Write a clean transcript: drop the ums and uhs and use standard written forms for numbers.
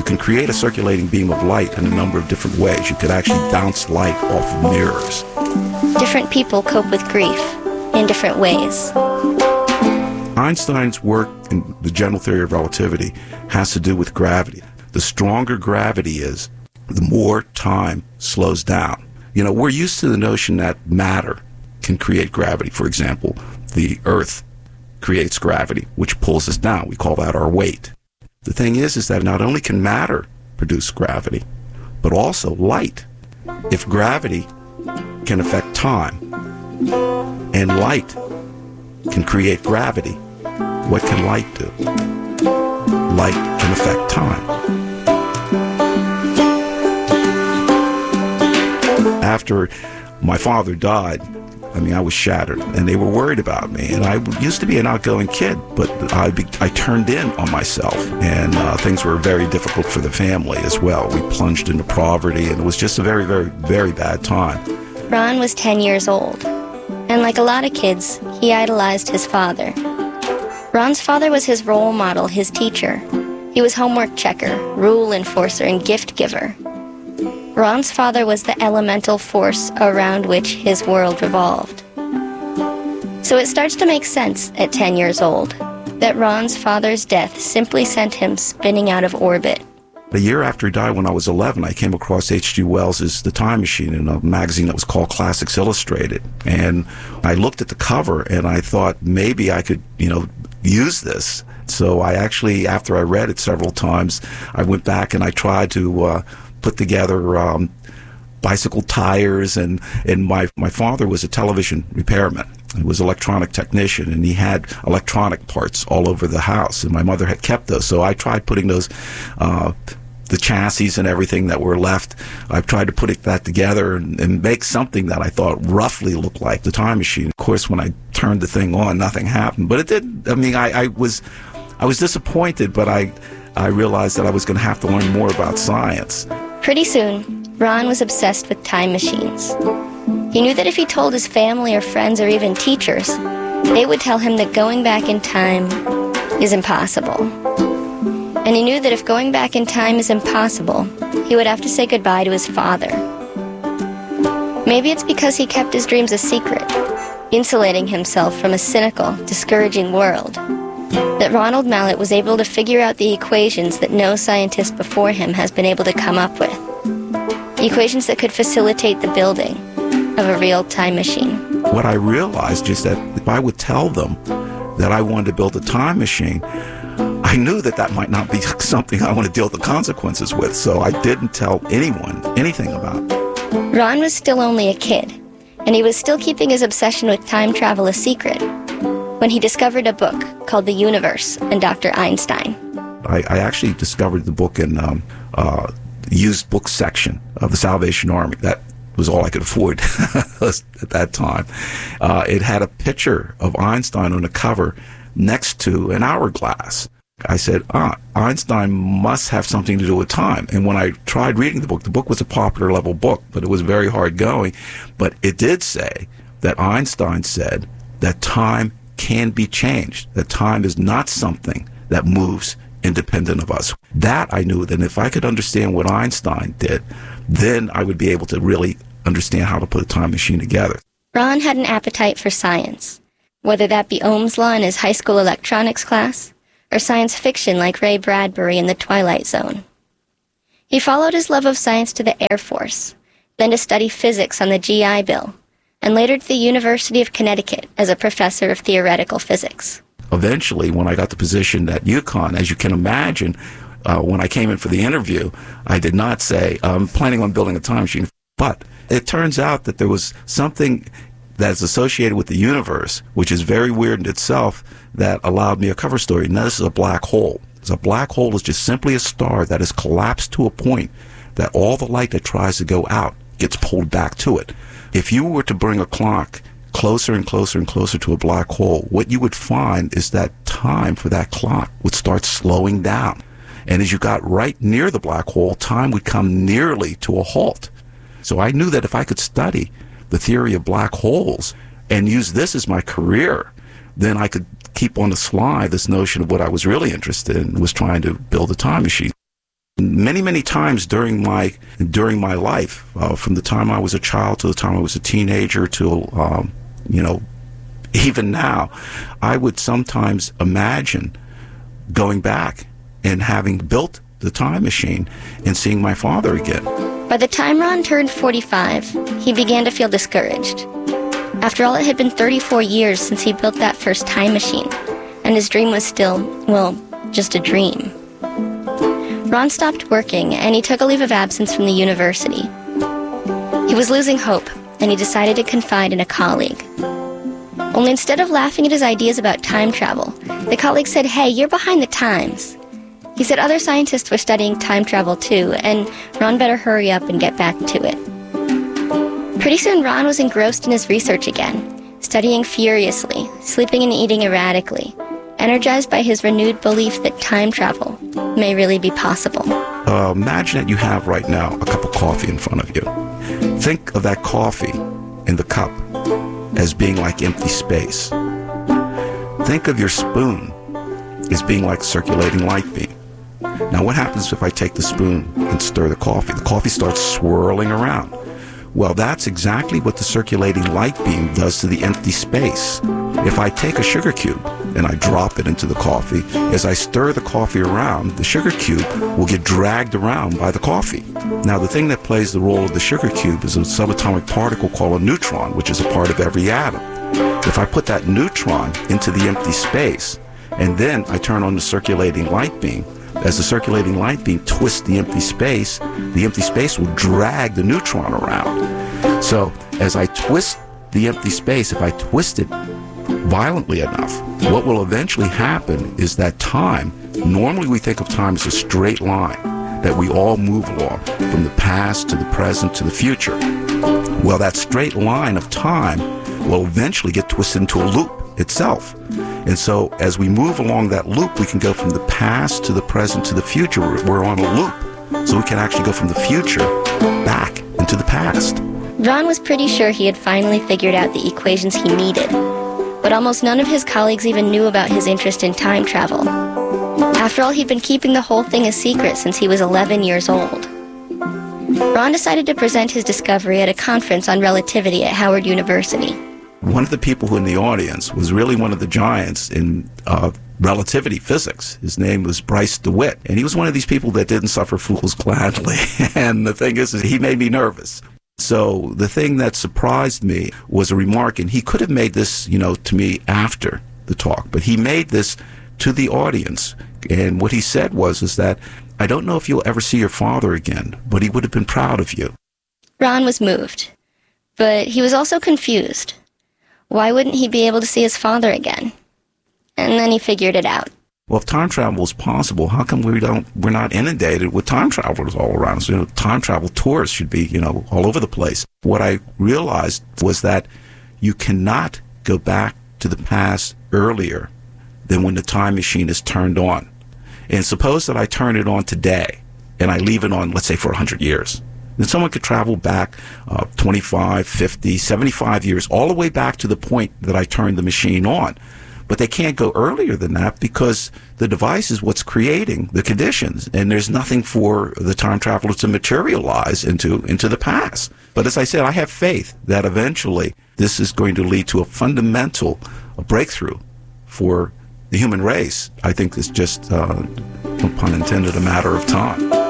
You can create a circulating beam of light in a number of different ways. You could actually bounce light off of mirrors. Different people cope with grief in different ways. Einstein's work in the general theory of relativity has to do with gravity. The stronger gravity is, the more time slows down. You know, we're used to the notion that matter can create gravity. For example, the Earth creates gravity, which pulls us down. We call that our weight. The thing is that not only can matter produce gravity, but also light. If gravity can affect time, and light can create gravity, what can light do? Light can affect time. After my father died, I was shattered, and they were worried about me. And I used to be an outgoing kid, but I turned in on myself, and things were very difficult for the family as well. We plunged into poverty, and it was just a very, very, very bad time. Ron was 10 years old, and like a lot of kids, he idolized his father. Ron's father was his role model, his teacher. He was homework checker, rule enforcer, and gift giver. Ron's father was the elemental force around which his world revolved. So it starts to make sense at 10 years old that Ron's father's death simply sent him spinning out of orbit. A year after he died, when I was 11, I came across H.G. Wells' The Time Machine in a magazine that was called Classics Illustrated. And I looked at the cover and I thought maybe I could, use this. So I actually, after I read it several times, I went back and I tried to put together bicycle tires, and my father was a television repairman. He was an electronic technician, and he had electronic parts all over the house, and my mother had kept those. So I tried putting those, the chassis and everything that were left, I tried to put that together and make something that I thought roughly looked like the Time Machine. Of course, when I turned the thing on, nothing happened. But it did. I was disappointed, but I realized that I was going to have to learn more about science. Pretty soon, Ron was obsessed with time machines. He knew that if he told his family or friends or even teachers, they would tell him that going back in time is impossible. And he knew that if going back in time is impossible, he would have to say goodbye to his father. Maybe it's because he kept his dreams a secret, insulating himself from a cynical, discouraging world, that Ronald Mallett was able to figure out the equations that no scientist before him has been able to come up with. Equations that could facilitate the building of a real time machine. What I realized is that if I would tell them that I wanted to build a time machine, I knew that might not be something I want to deal with the consequences with, so I didn't tell anyone anything about it. Ron was still only a kid, and he was still keeping his obsession with time travel a secret, when he discovered a book called The Universe and Dr. Einstein. I actually discovered the book in the used book section of the Salvation Army. That was all I could afford at that time. It had a picture of Einstein on the cover next to an hourglass. I said, Einstein must have something to do with time. And when I tried reading the book was a popular level book, but it was very hard going. But it did say that Einstein said that time can be changed, that time is not something that moves independent of us. That I knew that if I could understand what Einstein did, then I would be able to really understand how to put a time machine together. Ron had an appetite for science, whether that be Ohm's law in his high school electronics class, or science fiction like Ray Bradbury in The Twilight Zone. He followed his love of science to the Air Force, then to study physics on the GI Bill, and later to the University of Connecticut as a professor of theoretical physics. Eventually, when I got the position at UConn, as you can imagine, when I came in for the interview, I did not say, I'm planning on building a time machine. But it turns out that there was something that's associated with the universe, which is very weird in itself, that allowed me a cover story, and this is a black hole. A black hole is just simply a star that has collapsed to a point that all the light that tries to go out gets pulled back to it. If you were to bring a clock closer and closer and closer to a black hole, what you would find is that time for that clock would start slowing down. And as you got right near the black hole, time would come nearly to a halt. So I knew that if I could study the theory of black holes and use this as my career, then I could keep on the sly this notion of what I was really interested in, was trying to build a time machine. Many, many times during my life, from the time I was a child to the time I was a teenager to, even now, I would sometimes imagine going back and having built the time machine and seeing my father again. By the time Ron turned 45, he began to feel discouraged. After all, it had been 34 years since he built that first time machine, and his dream was still, just a dream. Ron stopped working, and he took a leave of absence from the university. He was losing hope, and he decided to confide in a colleague. Only instead of laughing at his ideas about time travel, the colleague said, "Hey, you're behind the times." He said other scientists were studying time travel too, and Ron better hurry up and get back to it. Pretty soon, Ron was engrossed in his research again, studying furiously, sleeping and eating erratically, energized by his renewed belief that time travel may really be possible. Imagine that you have right now a cup of coffee in front of you. Think of that coffee in the cup as being like empty space. Think of your spoon as being like circulating light beam. Now, what happens if I take the spoon and stir the coffee? The coffee starts swirling around. Well, that's exactly what the circulating light beam does to the empty space. If I take a sugar cube and I drop it into the coffee, as I stir the coffee around, the sugar cube will get dragged around by the coffee. Now, the thing that plays the role of the sugar cube is a subatomic particle called a neutron, which is a part of every atom. If I put that neutron into the empty space, and then I turn on the circulating light beam, as the circulating light beam twists the empty space will drag the neutron around. So as I twist the empty space, if I twist it violently enough, what will eventually happen is that time, normally we think of time as a straight line that we all move along from the past to the present to the future. Well, that straight line of time will eventually get twisted into a loop itself. And so as we move along that loop, we can go from the past to the present to the future. We're on a loop. So we can actually go from the future back into the past. Ron was pretty sure he had finally figured out the equations he needed, but almost none of his colleagues even knew about his interest in time travel. After all, he'd been keeping the whole thing a secret since he was 11 years old. Ron decided to present his discovery at a conference on relativity at Howard University. One of the people who in the audience was really one of the giants in relativity physics. His name was Bryce DeWitt, and he was one of these people that didn't suffer fools gladly. And the thing is he made me nervous. So the thing that surprised me was a remark, and he could have made this, to me after the talk, but he made this to the audience. And what he said is that, "I don't know if you'll ever see your father again, but he would have been proud of you." Ron was moved, but he was also confused. Why wouldn't he be able to see his father again? And then he figured it out. Well, if time travel is possible, how come we're not inundated with time travelers all around us? Time travel tours should be, all over the place. What I realized was that you cannot go back to the past earlier than when the time machine is turned on. And suppose that I turn it on today and I leave it on, let's say, for 100 years. Then someone could travel back 25, 50, 75 years, all the way back to the point that I turned the machine on. But they can't go earlier than that because the device is what's creating the conditions, and there's nothing for the time traveler to materialize into the past. But as I said, I have faith that eventually this is going to lead to a fundamental breakthrough for the human race. I think it's just, no pun intended, a matter of time.